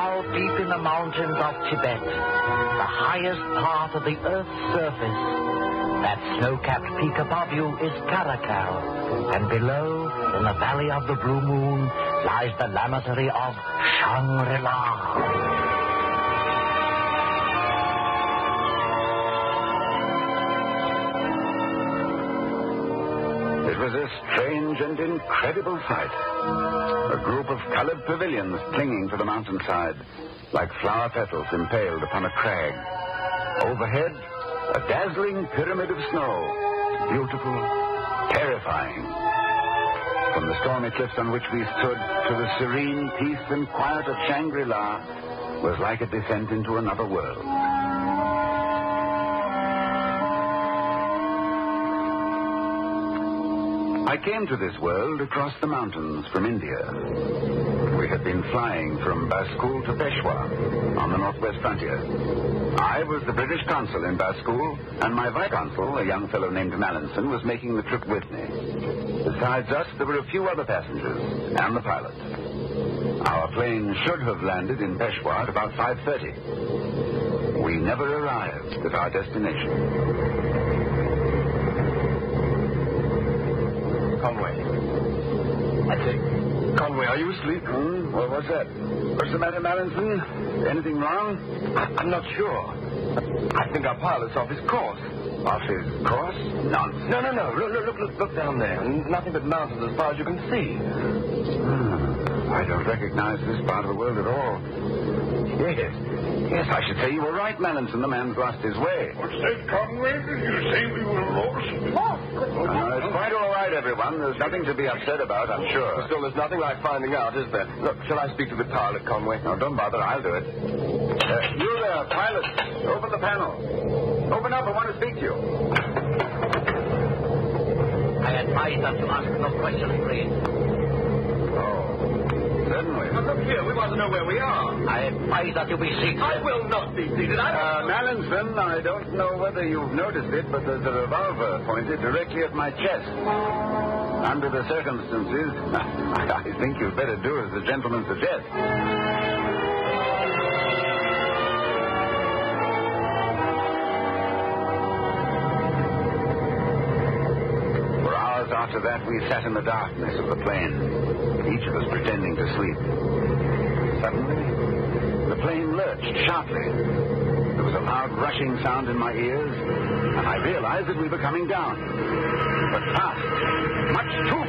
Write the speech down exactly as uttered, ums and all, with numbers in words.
Now deep in the mountains of Tibet, the highest part of the Earth's surface, that snow-capped peak above you is Karakal, and below, in the valley of the Blue Moon, lies the lamatory of Shangri-La. It was a strange and incredible sight. A group of colored pavilions clinging to the mountainside, like flower petals impaled upon a crag. Overhead, a dazzling pyramid of snow, beautiful, terrifying. From the stormy cliffs on which we stood to the serene peace and quiet of Shangri-La was like a descent into another world. I came to this world across the mountains from India. We had been flying from Baskul to Peshawar on the northwest frontier. I was the British consul in Baskul, and my vice-consul, a young fellow named Mallinson, was making the trip with me. Besides us, there were a few other passengers and the pilot. Our plane should have landed in Peshawar at about five thirty. We never arrived at our destination. Conway. I say, Conway, are you asleep? Hmm? Well, what's that? What's the matter, Mallinson? Anything wrong? I, I'm not sure. I think our pilot's off his course. Off his course? Nonsense. No, no, no. Look, look, look, look, look down there. Nothing but mountains as far as you can see. Hmm. I don't recognize this part of the world at all. Yes. Yes, I should say you were right, Mallinson. The man's lost his way. What's that, Conway? Did you say we were lost? Lost? Uh, it's quite all right, everyone. There's nothing to be upset about, I'm sure. Still, there's nothing like finding out, is there? Look, shall I speak to the pilot, Conway? No, don't bother. I'll do it. Uh, you there, pilot. Open the panel. Open up. I want to speak to you. I advise that you ask no questions, please. Oh, certainly. But look here, we want to know where we are. I advise that you be seated. I will not be seated. I Uh, Mallinson, I don't know whether you've noticed it, but there's a revolver pointed directly at my chest. Under the circumstances, I think you'd better do as the gentleman suggests. For hours after that, we sat in the darkness of the plane, each of us pretending to sleep. Suddenly, the plane lurched sharply. There was a loud rushing sound in my ears, and I realized that we were coming down. But fast, much too